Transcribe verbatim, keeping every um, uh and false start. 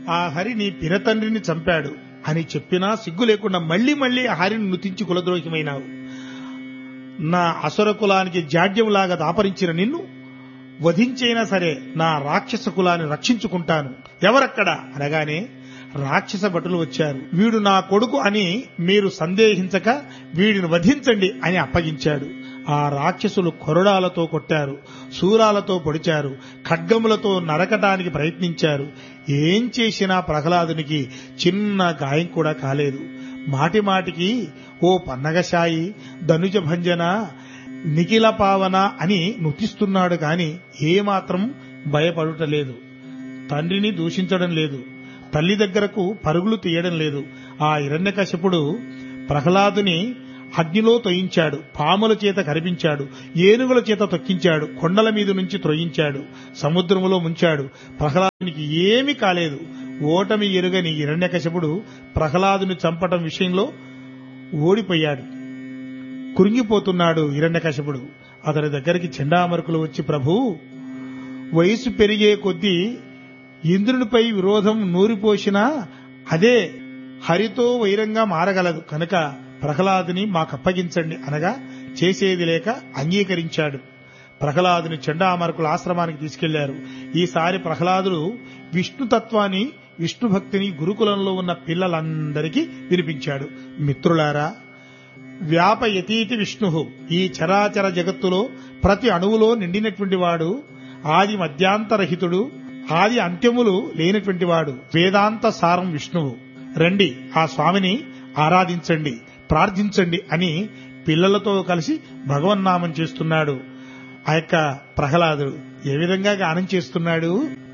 ఆ హరి నీ పినతండ్రిని చంపాడు అని చెప్పినా సిగ్గు లేకుండా మళ్లీ మళ్లీ ఆ హరిని నుతించి కులద్రోహిమైనావు. నా అసుర కులానికి జాడ్యంలాగా దాపరించిన నిన్ను వధించైనా సరే నా రాక్షస కులాన్ని రక్షించుకుంటాను, ఎవరక్కడ అనగానే రాక్షస భటులు వచ్చారు. వీడు నా కొడుకు అని మీరు సందేహించక వీడిని వధించండి అని అప్పగించాడు. ఆ రాక్షసులు కొరడాలతో కొట్టారు, శూరాలతో పొడిచారు, ఖడ్గములతో నరకటానికి ప్రయత్నించారు. ఏం చేసినా ప్రహ్లాదునికి చిన్న గాయం కూడా కాలేదు. మాటి మాటికి ఓ పన్నగశాయి, ధనుజ భంజన, నిఖిల పావన అని నుతిస్తున్నాడు కాని ఏమాత్రం భయపడుటలేదు. తండ్రిని దూషించడం లేదు, తల్లి దగ్గరకు పరుగులు తీయడం లేదు. ఆ హిరణ్యకశిపుడు ప్రహ్లాదుని అగ్నిలో తొయించాడు, పాముల చేత కరిపించాడు, ఏనుగుల చేత తొక్కించాడు, కొండల మీద నుంచి త్రొయించాడు, సముద్రములో ముంచాడు. ప్రహ్లాదునికి ఏమీ కాలేదు. ఓటమి ఎరుగని హిరణ్యకశిపుడు ప్రహ్లాదుని చంపటం విషయంలో ఓడిపోయాడు. కురింగిపోతున్నాడు హిరణ్యకశిపుడు. అతని దగ్గరికి చండామరుకులు వచ్చి, ప్రభూ, వయసు పెరిగే కొద్దీ ఇంద్రునిపై విరోధం నూరిపోసినా అదే హరితో వైరంగా మారగలదు కనుక ప్రహ్లాదుని మాకప్పగించండి అనగా చేసేది లేక అంగీకరించాడు. ప్రహ్లాదుని చండామరుకుల ఆశ్రమానికి తీసుకెళ్లారు. ఈసారి ప్రహ్లాదుడు విష్ణుతత్వాన్ని, విష్ణు భక్తిని గురుకులంలో ఉన్న పిల్లలందరికీ వినిపించాడు. మిత్రులారా, వ్యాపయతీతి విష్ణు, ఈ చరాచర జగత్తులో ప్రతి అణువులో నిండినటువంటి వాడు, ఆది మధ్యాంతరహితుడు, ఆది అంత్యములు లేనటువంటి వాడు, వేదాంత సారం విష్ణువు. రండి, ఆ స్వామిని ఆరాధించండి, ప్రార్థించండి అని పిల్లలతో కలిసి భగవన్నామం చేస్తున్నాడు. ఆ యొక్క ప్రహ్లాదుడు ఏ విధంగా గానం చేస్తున్నాడు.